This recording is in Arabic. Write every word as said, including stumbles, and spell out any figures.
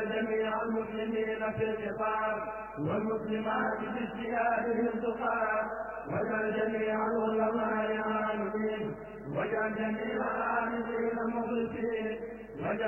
جميع المسلمين في القطار والمسلمات في اجتهادهم تقام، واجعل جميع العلماء عاملين، واجعل جميع العاملين مخلصين.